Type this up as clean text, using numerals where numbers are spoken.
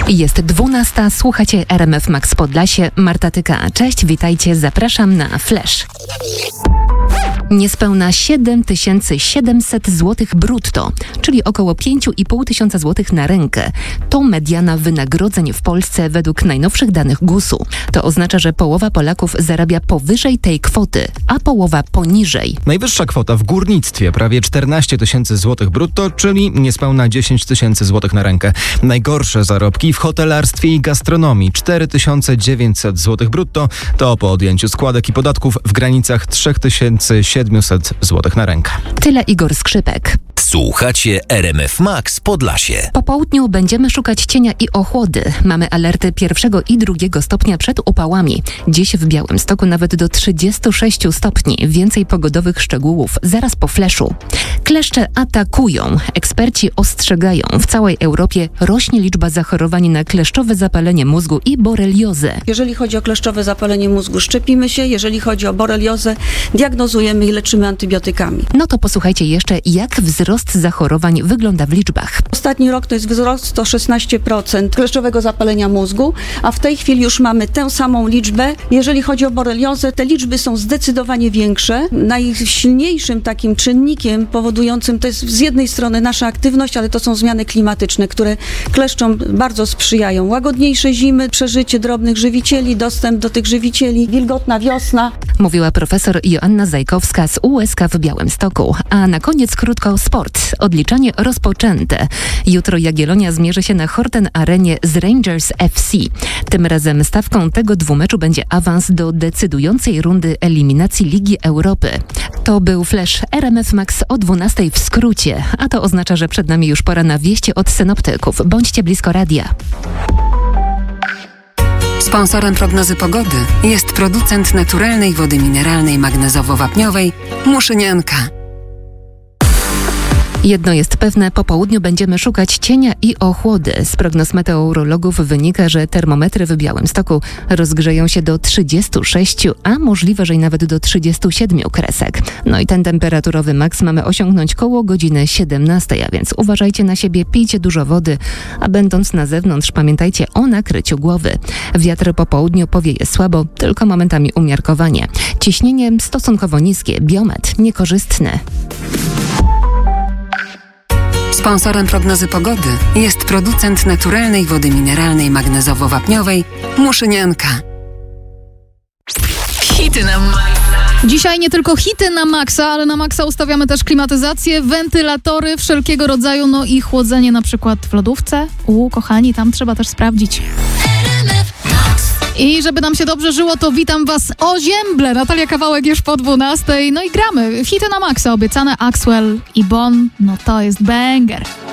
Jest 12, słuchacie RMF Max Podlasie, Marta Tyka. Cześć, witajcie, zapraszam na Flash. Niespełna 7700 zł brutto, czyli około 5,5 tysiąca złotych na rękę. To mediana wynagrodzeń w Polsce według najnowszych danych GUS-u. To oznacza, że połowa Polaków zarabia powyżej tej kwoty, a połowa poniżej. Najwyższa kwota w górnictwie prawie 14 tysięcy złotych brutto, czyli niespełna 10 tysięcy złotych na rękę. Najgorsze zarobki w hotelarstwie i gastronomii 4900 złotych brutto, to po odjęciu składek i podatków w granicach 3700 złotych na rękę. Tyle Igor Skrzypek. Słuchacie RMF Max Podlasie. Po południu będziemy szukać cienia i ochłody. Mamy alerty 1. i 2. stopnia przed upałami. Dziś w Białymstoku nawet do 36 stopni. Więcej pogodowych szczegółów zaraz po Flashu. Kleszcze atakują. Eksperci ostrzegają. W całej Europie rośnie liczba zachorowań na kleszczowe zapalenie mózgu i boreliozę. Jeżeli chodzi o kleszczowe zapalenie mózgu, szczepimy się. Jeżeli chodzi o boreliozę, diagnozujemy i leczymy antybiotykami. No to posłuchajcie jeszcze, jak wzrost zachorowań wygląda w liczbach. Ostatni rok to jest wzrost o 16% kleszczowego zapalenia mózgu, a w tej chwili już mamy tę samą liczbę. Jeżeli chodzi o boreliozę, te liczby są zdecydowanie większe. Najsilniejszym takim czynnikiem powodującym to jest z jednej strony nasza aktywność, ale to są zmiany klimatyczne, które kleszczom bardzo sprzyjają. Łagodniejsze zimy, przeżycie drobnych żywicieli, dostęp do tych żywicieli, wilgotna wiosna. Mówiła profesor Joanna Zajkowska z USK w Białymstoku. A na koniec krótko sport. Odliczanie rozpoczęte. Jutro Jagiellonia zmierzy się na Horten Arenie z Rangers FC. Tym razem stawką tego dwumeczu będzie awans do decydującej rundy eliminacji Ligi Europy. To był Flash RMF Max o 12 w skrócie, a to oznacza, że przed nami już pora na wieści od synoptyków. Bądźcie blisko radia. Sponsorem prognozy pogody jest producent naturalnej wody mineralnej magnezowo-wapniowej Muszynianka. Jedno jest pewne, po południu będziemy szukać cienia i ochłody. Z prognoz meteorologów wynika, że termometry w Białymstoku rozgrzeją się do 36, a możliwe, że i nawet do 37 kresek. No i ten temperaturowy maks mamy osiągnąć koło godziny 17, a więc uważajcie na siebie, pijcie dużo wody, a będąc na zewnątrz pamiętajcie o nakryciu głowy. Wiatr po południu powieje słabo, tylko momentami umiarkowanie. Ciśnienie stosunkowo niskie, biometr niekorzystny. Sponsorem prognozy pogody jest producent naturalnej wody mineralnej magnezowo-wapniowej Muszynianka. Hity na maksa. Dzisiaj nie tylko hity na maksa, ale na maksa ustawiamy też klimatyzację, wentylatory wszelkiego rodzaju, no i chłodzenie na przykład w lodówce. Kochani, tam trzeba też sprawdzić. I żeby nam się dobrze żyło, to witam was o zięble. Natalia Kawałek już po 12. No i gramy. Hity na maksa obiecane, Axwell i Bon. No to jest banger.